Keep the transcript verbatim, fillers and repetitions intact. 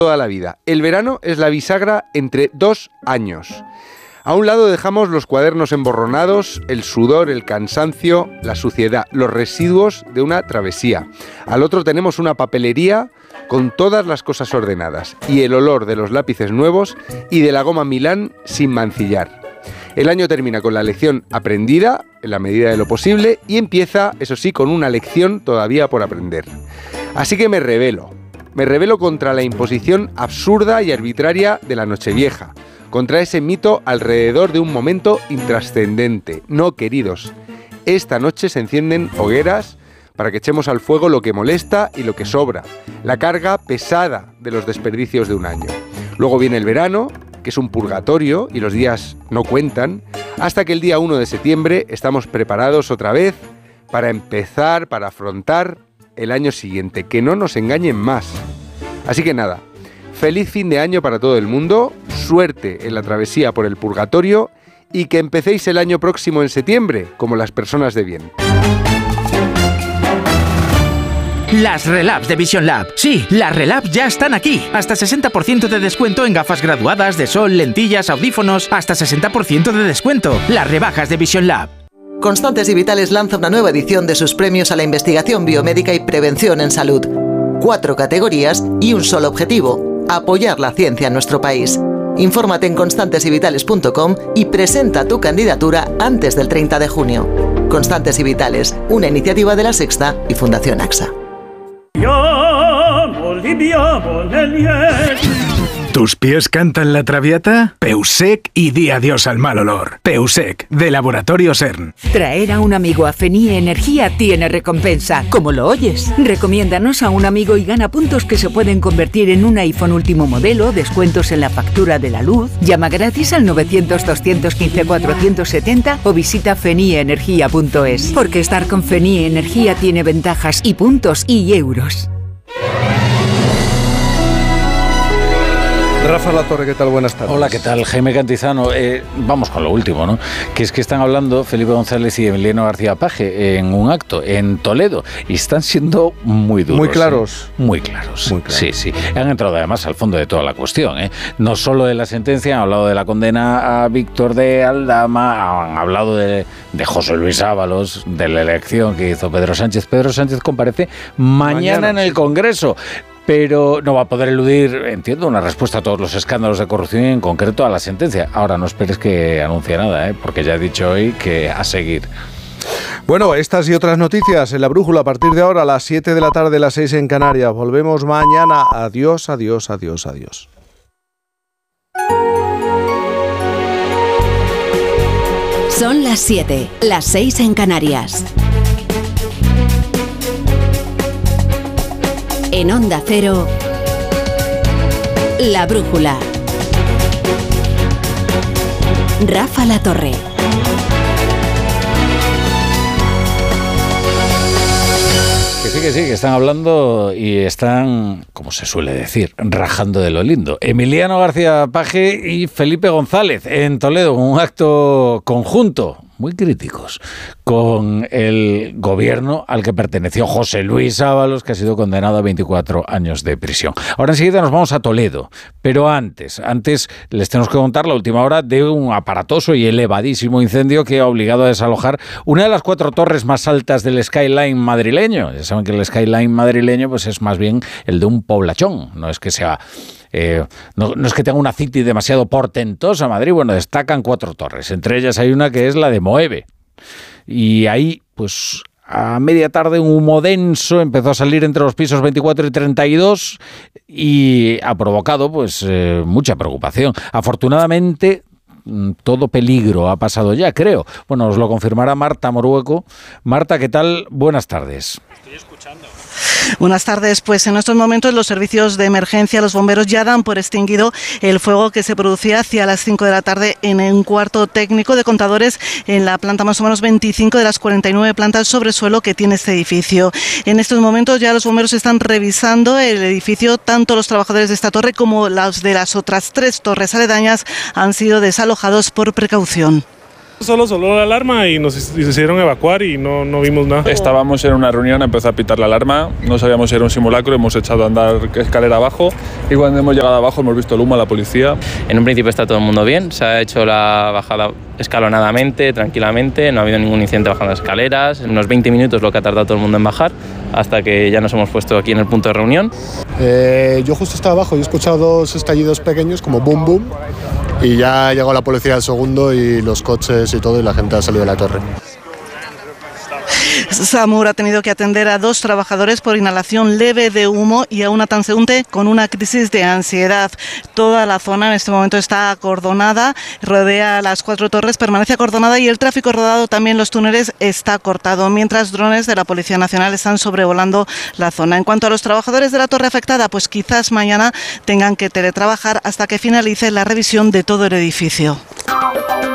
toda la vida. El verano es la bisagra entre dos años. A un lado dejamos los cuadernos emborronados, el sudor, el cansancio, la suciedad, los residuos de una travesía. Al otro tenemos una papelería con todas las cosas ordenadas y el olor de los lápices nuevos y de la goma Milán sin mancillar. El año termina con la lección aprendida, en la medida de lo posible, y empieza, eso sí, con una lección todavía por aprender. Así que me rebelo. Me rebelo contra la imposición absurda y arbitraria de la Nochevieja, contra ese mito alrededor de un momento intrascendente. No, queridos, esta noche se encienden hogueras para que echemos al fuego lo que molesta y lo que sobra, la carga pesada de los desperdicios de un año. Luego viene el verano, que es un purgatorio y los días no cuentan, hasta que el día uno de septiembre estamos preparados otra vez para empezar, para afrontar el año siguiente. Que no nos engañen más. Así que nada, feliz fin de año para todo el mundo, suerte en la travesía por el purgatorio y que empecéis el año próximo en septiembre como las personas de bien. Las Relabs de Vision Lab. Sí, las Relabs ya están aquí. Hasta sesenta por ciento de descuento en gafas graduadas, de sol, lentillas, audífonos. Hasta sesenta por ciento de descuento. Las rebajas de Vision Lab. Constantes y Vitales lanza una nueva edición de sus premios a la investigación biomédica y prevención en salud. Cuatro categorías y un solo objetivo: apoyar la ciencia en nuestro país. Infórmate en constantes y vitales punto com y presenta tu candidatura antes del treinta de junio. Constantes y Vitales, una iniciativa de La Sexta y Fundación AXA. ¿Tus pies cantan la traviata? Peusec y di adiós al mal olor. Peusec, de Laboratorio CERN. Traer a un amigo a Fenie Energía tiene recompensa. ¿Cómo lo oyes? Recomiéndanos a un amigo y gana puntos que se pueden convertir en un iPhone último modelo, descuentos en la factura de la luz. Llama gratis al novecientos, doscientos quince, cuatrocientos setenta o visita fenie energía punto es. Porque estar con Fenie Energía tiene ventajas y puntos y euros. Rafa Latorre, ¿qué tal? Buenas tardes. Hola, ¿qué tal? Jaime Cantizano. Eh, vamos con lo último, ¿no? Que es que están hablando Felipe González y Emiliano García Paje en un acto en Toledo y están siendo muy duros. Muy claros. ¿eh? Muy claros. Muy claros. Sí, sí. Han entrado además al fondo de toda la cuestión, ¿eh? No solo de la sentencia, han hablado de la condena a Víctor de Aldama, han hablado de, de José Luis Ábalos, de la elección que hizo Pedro Sánchez. Pedro Sánchez comparece mañana, mañana en el Congreso. Pero no va a poder eludir, entiendo, una respuesta a todos los escándalos de corrupción y en concreto a la sentencia. Ahora no esperes que anuncie nada, ¿eh? Porque ya he dicho hoy que a seguir. Bueno, estas y otras noticias en La Brújula a partir de ahora a las siete de la tarde, las seis en Canarias. Volvemos mañana. Adiós, adiós, adiós, adiós. Son las siete, las seis en Canarias. En Onda Cero, La Brújula. Rafa Latorre. Que sí, que sí, que están hablando y están, como se suele decir, rajando de lo lindo. Emiliano García Paje y Felipe González en Toledo, un acto conjunto, muy críticos, con el gobierno al que perteneció José Luis Ábalos, que ha sido condenado a veinticuatro años de prisión. Ahora enseguida nos vamos a Toledo, pero antes, antes les tenemos que contar la última hora de un aparatoso y elevadísimo incendio que ha obligado a desalojar una de las cuatro torres más altas del skyline madrileño. Ya saben que el skyline madrileño pues es más bien el de un poblachón, no es que sea... Eh, no, no es que tenga una city demasiado portentosa Madrid, bueno, destacan cuatro torres, entre ellas hay una que es la de Moeve, y ahí pues a media tarde un humo denso empezó a salir entre los pisos veinticuatro y treinta y dos y ha provocado pues eh, mucha preocupación. Afortunadamente todo peligro ha pasado ya, creo. Bueno, os lo confirmará Marta Morueco. Marta, ¿qué tal? Buenas tardes. Estoy escuchando. Buenas tardes. Pues en estos momentos los servicios de emergencia, los bomberos ya dan por extinguido el fuego que se producía hacia las cinco de la tarde en un cuarto técnico de contadores en la planta más o menos veinticinco de las cuarenta y nueve plantas sobre suelo que tiene este edificio. En estos momentos ya los bomberos están revisando el edificio, tanto los trabajadores de esta torre como los de las otras tres torres aledañas han sido desalojados por precaución. Solo sonó la alarma y nos hicieron evacuar y no, no vimos nada. Estábamos en una reunión, empezó a pitar la alarma, no sabíamos si era un simulacro, hemos echado a andar escalera abajo y cuando hemos llegado abajo hemos visto el humo a la policía. En un principio está todo el mundo bien, se ha hecho la bajada escalonadamente, tranquilamente, no ha habido ningún incidente bajando las escaleras, en unos veinte minutos lo que ha tardado todo el mundo en bajar, hasta que ya nos hemos puesto aquí en el punto de reunión. Eh, yo justo estaba abajo y he escuchado dos estallidos pequeños como boom boom y ya llegó la policía al segundo y los coches y todo y la gente ha salido de la torre. SAMUR ha tenido que atender a dos trabajadores por inhalación leve de humo y a una transeúnte con una crisis de ansiedad. Toda la zona en este momento está acordonada, rodea las cuatro torres, permanece acordonada y el tráfico rodado también los túneles está cortado, mientras drones de la Policía Nacional están sobrevolando la zona. En cuanto a los trabajadores de la torre afectada, pues quizás mañana tengan que teletrabajar hasta que finalice la revisión de todo el edificio.